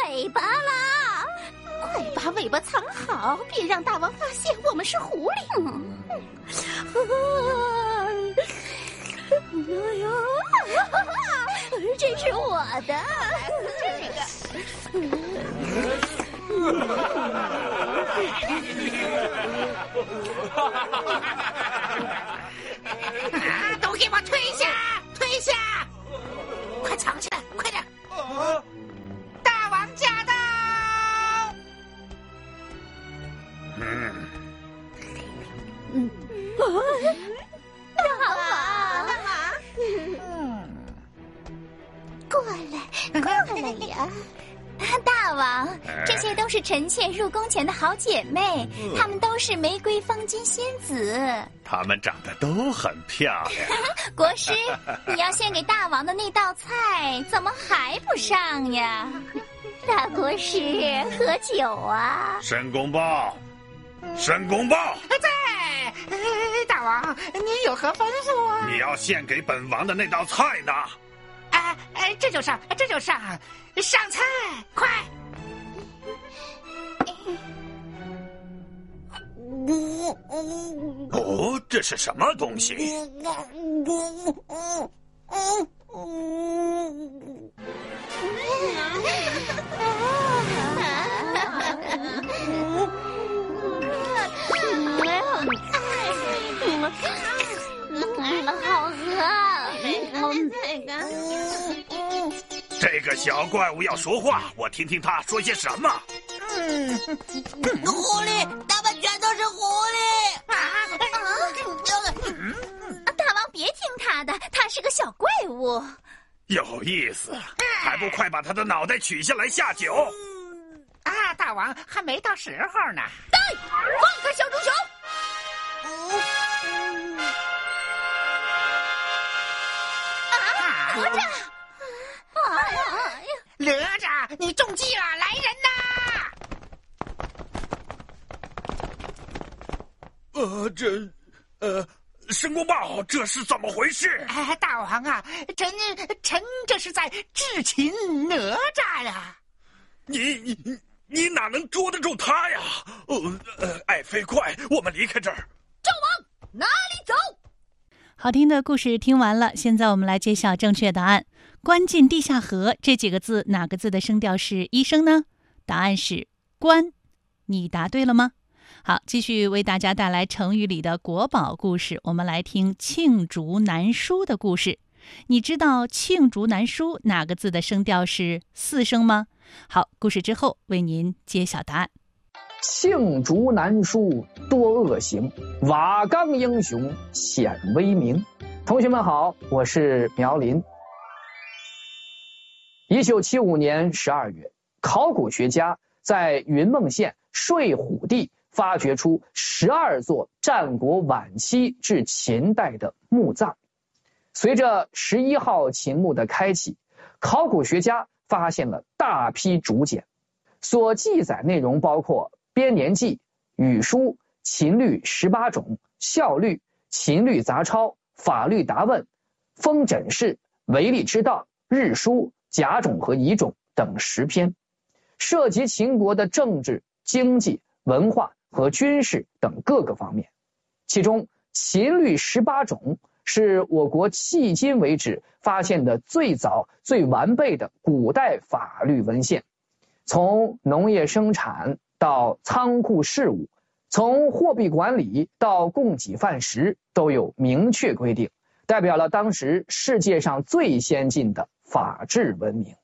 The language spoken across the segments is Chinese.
尾巴了！快把尾巴藏好，别让大王发现我们是狐狸。哎呦，这是我的。 都给我退下！退下！快藏起来，快点！大王驾到！ 过来呀！大王，这些都是臣妾入宫前的好姐妹，她们都是玫瑰方巾仙子。 她们长得都很漂亮。 国师，你要献给大王的那道菜怎么还不上呀？大国师，喝酒啊！ 申公豹，申公豹， 在。大王，你有何吩咐啊？ 你要献给本王的那道菜呢？ 这就上，这就上，上菜，快！ 哦，这是什么东西？ 好喝！ 这个小怪物要说话，我听听他说些什么。 狐狸，他们全都是狐狸！ 大王别听他的，他是个小怪物。 有意思，还不快把他的脑袋取下来下酒？ 大王还没到时候呢。 放开小猪熊！哪吒！ 哪吒，你中计了！来人呐！ 申公豹，这是怎么回事？ 大王啊，臣这是在智擒哪吒呀！ 你哪能捉得住他呀？爱妃快，我们离开这儿。 纣王哪里走？ 好听的故事听完了，现在我们来揭晓正确答案。关进地下河这几个字，哪个字的声调是一声呢？答案是关。你答对了吗？好，继续为大家带来成语里的国宝故事，我们来听罄竹难书的故事。你知道罄竹难书哪个字的声调是四声吗？好，故事之后为您揭晓答案。 罄竹难书多恶行，瓦岗英雄显威名。同学们好，我是苗林。1975年12月，考古学家在云梦县睡虎地发掘出12座战国晚期至秦代的墓葬。随着11号秦墓的开启，考古学家发现了大批竹简，所记载内容包括编年记、语书、秦律18种、孝律、秦律杂抄、法律答问、封诊式、为历之道、日书、甲种和乙种等10篇，涉及秦国的政治、经济、文化和军事等各个方面。其中秦律18种是我国迄今为止发现的最早最完备的古代法律文献，从农业生产到仓库事务，从货币管理到供给饭食都有明确规定，代表了当时世界上最先进的法治文明。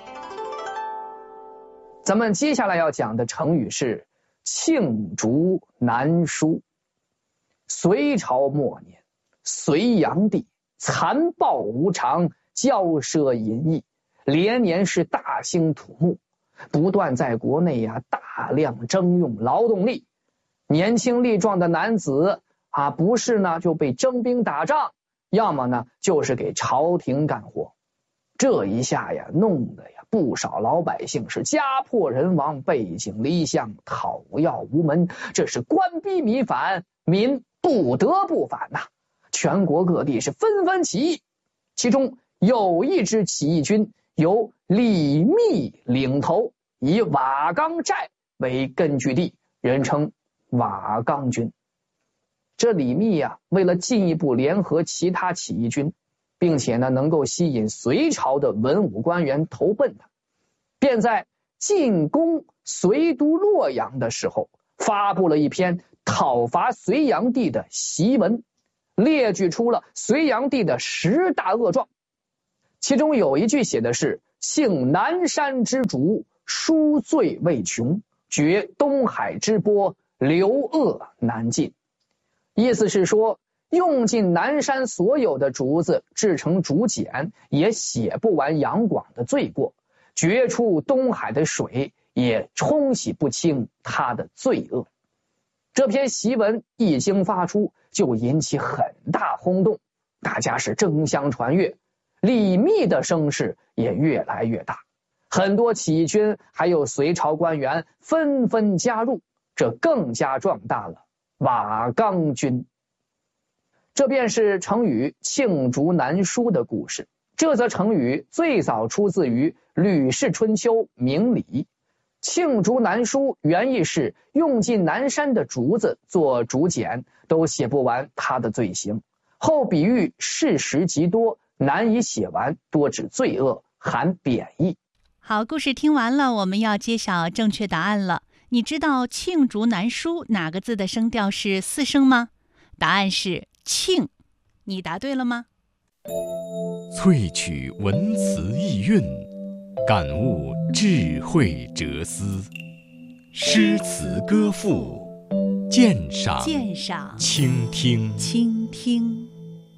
咱们接下来要讲的成语是罄竹难书。隋朝末年，隋炀帝残暴无常，骄奢淫逸，连年是大兴土木，不断在国内大量征用劳动力。年轻力壮的男子不是呢就被征兵打仗，要么呢就是给朝廷干活。这一下弄得不少老百姓是家破人亡，背井离乡，讨要无门。这是官逼民反，民不得不反呐。全国各地是纷纷起义，其中有一支起义军由李密领头， 以瓦岗寨为根据地，人称瓦岗军。这李密为了进一步联合其他起义军，并且能够吸引隋朝的文武官员投奔他，便在进攻隋都洛阳的时候，发布了一篇讨伐隋炀帝的檄文，列举出了隋炀帝的10大恶状。其中有一句写的是庆南山之竹，书罪未穷，绝东海之波，流恶难尽。意思是说，用尽南山所有的竹子制成竹简，也写不完杨广的罪过，绝出东海的水，也冲洗不清他的罪恶。这篇檄文一经发出，就引起很大轰动，大家是争相传阅，李密的声势也越来越大，很多起义军还有隋朝官员纷纷加入，这更加壮大了瓦岗军。这便是成语罄竹难书的故事。这则成语最早出自于《吕氏春秋·明礼》。罄竹难书原意是用尽南山的竹子做竹简，都写不完他的罪行，后比喻事实极多，难以写完，多指罪恶，含贬义。 好，故事听完了，我们要揭晓正确答案了。你知道罄竹难书哪个字的声调是4声吗？答案是罄，你答对了吗？ 萃取文辞意蕴，感悟智慧哲思，诗词歌赋，鉴赏倾听。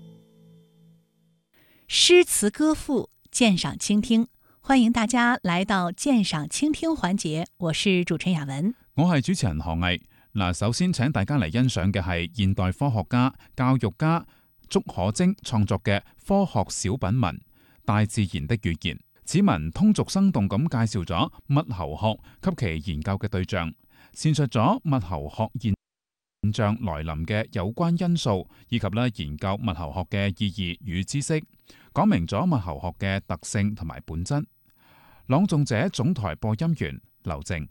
诗詞歌賦鑑賞傾聽，歡迎大家來到鑑賞傾聽環節，我是主持人雅文， 我係主持人何毅。嗱，首先請大家嚟欣賞嘅係現代科學家、教育家竺可楨創作嘅科學小品文《大自然的語言》。此文通俗生動咁介紹咗物候學及其研究嘅對象，闡述咗物候學現象來臨嘅有關因素，以及研究物候學嘅意義與知識，講明咗物候學嘅特性同埋本質。朗誦者總台播音員劉靜。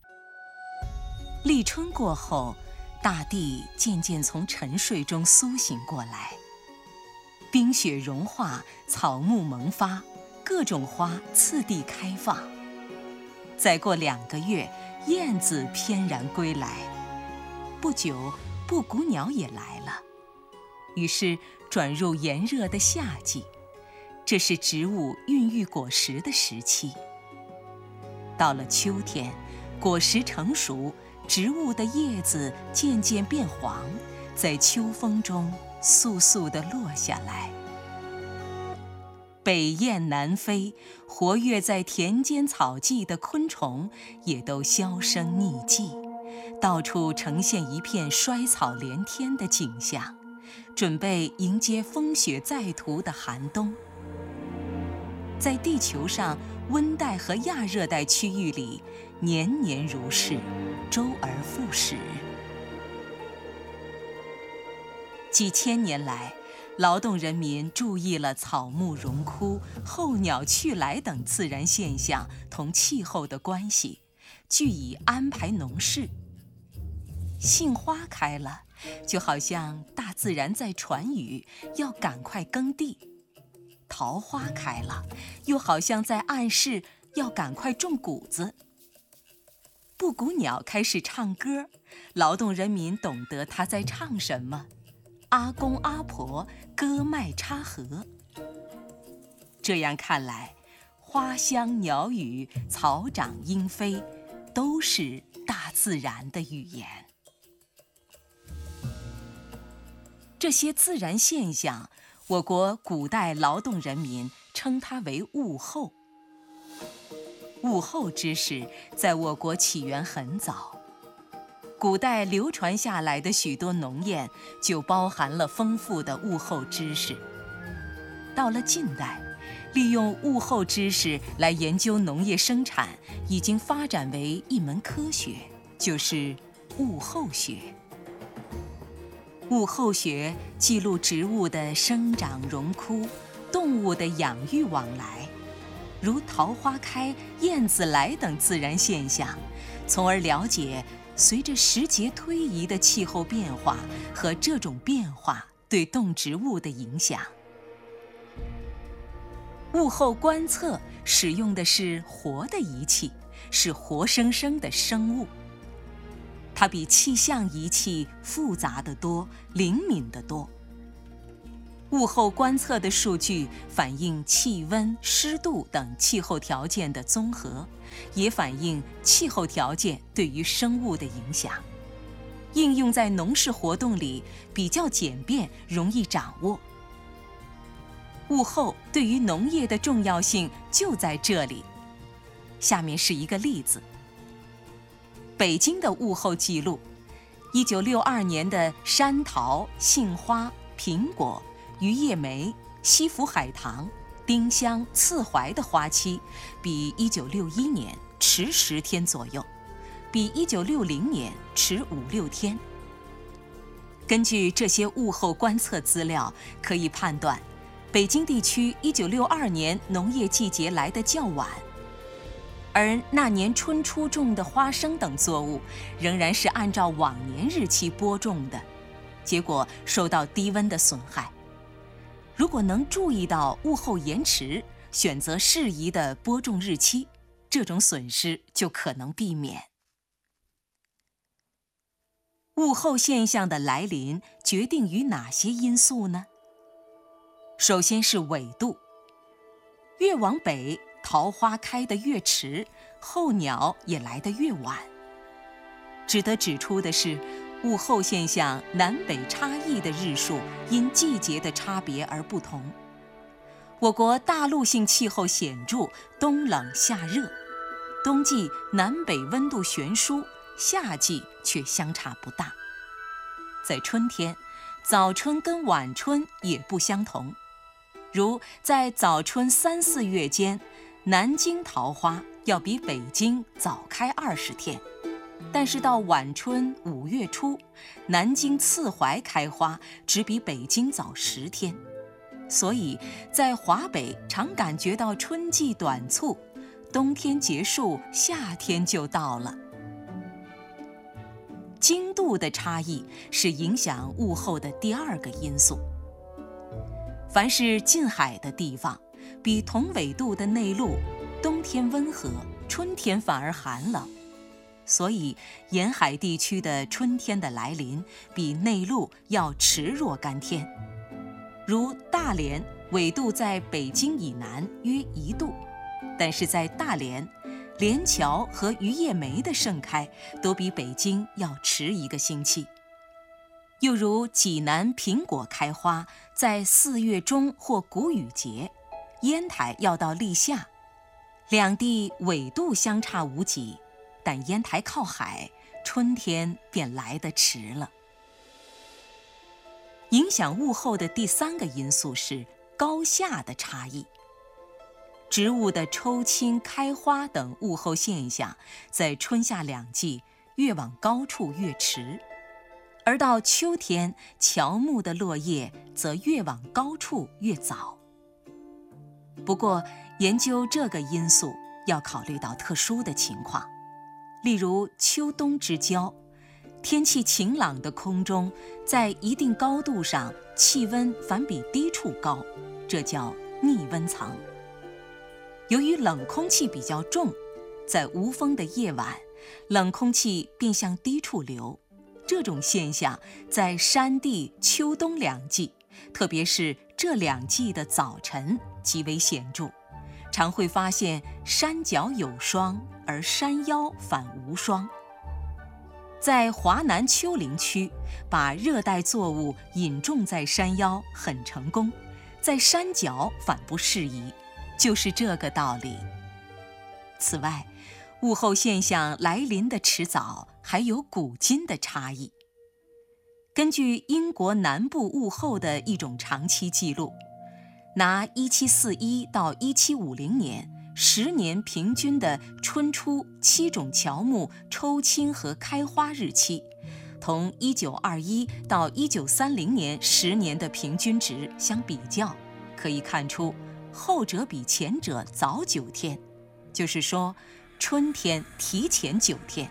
立春過後，大地漸漸從沉睡中甦醒過來，冰雪融化，草木萌發，各種花次第開放。再過2個月，燕子翩然歸來。不久，布谷鳥也來了。於是轉入炎熱的夏季，這是植物孕育果實的時期。到了秋天，果實成熟，植物的葉子漸漸變黃，在秋風中簌簌地落下來。北雁南飛，活躍在田間草際的昆蟲也都銷聲匿跡，到處呈現一片衰草連天的景象，準備迎接風雪再塗的寒冬。在地球上溫帶和亞熱帶區域裡，年年如是，周而復始。幾千年來，勞動人民注意了草木榮枯、候鳥去來等自然現象同氣候的關係，據以安排農事。杏花開了，就好像大自然在傳語，要趕快耕地；桃花開了，又好像在暗示要趕快種谷子。布谷鳥開始唱歌，勞動人民懂得它在唱什麼。阿公阿婆歌麥插禾。這樣看來，花香鳥語、草長鶯飛，都是大自然的語言。這些自然現象，我國古代勞動人民稱它為物候。物候知識在我國起源很早，古代流傳下來的許多農諺就包含了豐富的物候知識。到了近代，利用物候知識來研究農業生產已經發展為一門科學，就是物候學。物候學記錄植物的生長榮枯，動物的養育往來。 如桃花开、燕子来等自然现象，从而了解随着时节推移的气候变化和这种变化对动植物的影响。物候观测使用的是活的仪器，是活生生的生物。它比气象仪器复杂得多，灵敏得多。物候观测的数据反映气温、湿度等气候条件的综合，也反映气候条件对于生物的影响。应用在农事活动里比较简便，容易掌握。物候对于农业的重要性就在这里。下面是一个例子。北京的物候记录：1962年的山桃、杏花、苹果、榆叶梅、西府海棠、丁香、刺槐的花期比1961年迟10天左右，比1960年迟5-6天。根据这些物候观测资料，可以判断北京地区1962年农业季节来得较晚，而那年春初种的花生等作物仍然是按照往年日期播种的，结果受到低温的损害。如果能注意到物候延迟，选择适宜的播种日期，这种损失就可能避免。物候现象的来临决定于哪些因素呢？首先是纬度，越往北，桃花开得越迟，候鸟也来得越晚。值得指出的是，物候现象南北差异的日数因季节的差别而不同。我国大陆性气候显著，冬冷夏热，冬季南北温度悬殊，夏季却相差不大。在春天，早春跟晚春也不相同。如在早春3、4月间，南京桃花要比北京早开20天，但是到晚春5月初，南京刺槐开花只比北京早10天。所以在华北常感觉到春季短促，冬天结束，夏天就到了。经度的差异是影响物候的第二个因素。凡是近海的地方，比同纬度的内陆，冬天温和，春天反而寒冷，所以沿海地区的春天的来临比内陆要迟若干天。如大连，纬度在北京以南约1度，但是在大连，连翘和榆叶梅的盛开都比北京要迟1个星期。又如济南苹果开花在4月中或谷雨节，烟台要到立夏。两地纬度相差无几，但烟台靠海，春天便来得迟了。影响物候的第3个因素是高下的差异。植物的抽青、开花等物候现象，在春夏两季越往高处越迟，而到秋天，乔木的落叶则越往高处越早。不过，研究这个因素要考虑到特殊的情况，例如秋冬之交，天气晴朗的空中，在一定高度上气温反比低处高，这叫逆温层。由于冷空气比较重，在无风的夜晚，冷空气便向低处流。这种现象在山地秋冬两季，特别是这两季的早晨极为显著，常会发现山脚有霜，而山腰反无霜。在华南丘陵区，把热带作物引种在山腰很成功，在山脚反不适宜，就是这个道理。此外，物候现象来临的迟早还有古今的差异。根据英国南部物候的一种长期记录，拿1741到1750年10年平均的春初7种乔木抽青和开花日期，同1921到1930年10年的平均值相比较，可以看出后者比前者早9天，就是说春天提前9天。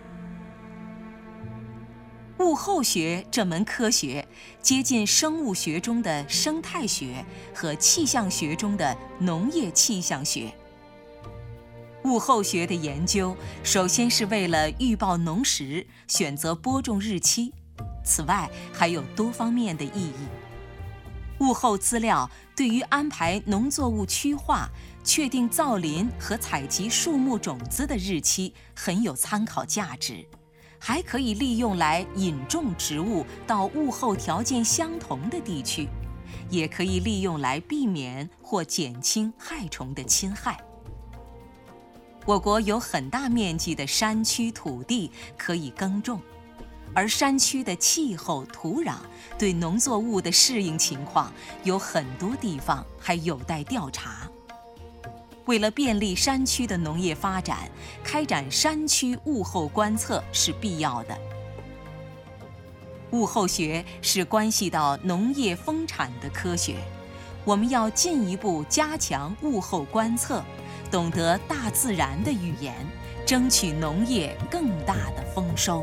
物候学这门科学接近生物学中的生态学和气象学中的农业气象学。物候学的研究首先是为了预报农时，选择播种日期，此外还有多方面的意义。物候资料对于安排农作物区划、确定造林和采集树木种子的日期很有参考价值，还可以利用来引种植物到物候条件相同的地区，也可以利用来避免或减轻害虫的侵害。我国有很大面积的山区土地可以耕种，而山区的气候、土壤对农作物的适应情况有很多地方还有待调查。为了便利山区的农业发展，开展山区物候观测是必要的。物候学是关系到农业丰产的科学，我们要进一步加强物候观测，懂得大自然的语言，争取农业更大的丰收。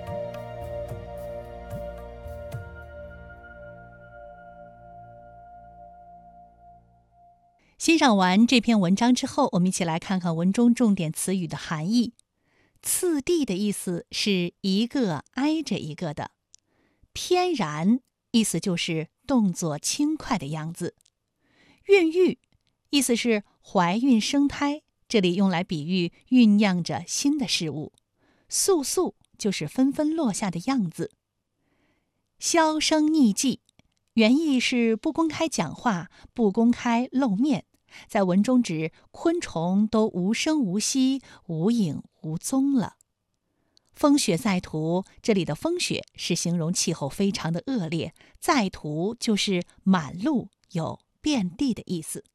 欣赏完这篇文章之后，我们一起来看看文中重点词语的含义。次第的意思是一个挨着一个的，翩然意思就是动作轻快的样子。孕育意思是怀孕生胎，这里用来比喻酝酿着新的事物。簌簌就是纷纷落下的样子。销声匿迹原意是不公开讲话，不公开露面，在文中指昆虫都无声无息、无影无踪了。风雪在途，这里的风雪是形容气候非常的恶劣，在途就是满路有遍地的意思。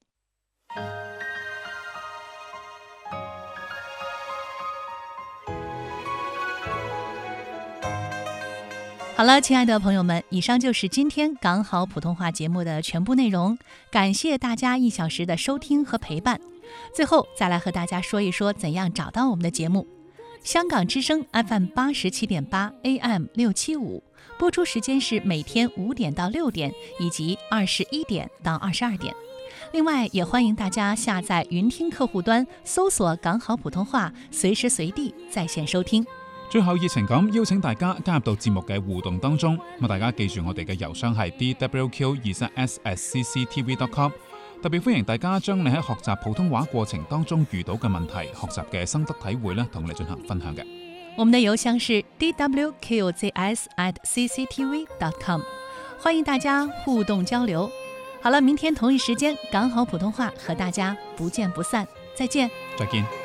好了，亲爱的朋友们，以上就是今天港好普通话节目的全部内容，感谢大家1小时的收听和陪伴。最后再来和大家说一说怎样找到我们的节目。香港之声 FM 87.8 AM 675，播出时间是每天5点到6点，以及21点到22点。另外，也欢迎大家下载云听客户端，搜索港好普通话，随時隨地在線收聽。 最後熱情咁邀請大家加入到節目嘅互動當中，咁大家記住我哋嘅郵箱係 dwq23s@cctv.com， 特別歡迎大家將你喺學習普通話過程當中遇到嘅問題、學習嘅心得體會同你進行分享嘅。 我們的郵箱是 dwqzs@cctv.com， 歡迎大家互動交流。好了，明天同一時間港好普通話和大家不見不散，再見。 再見。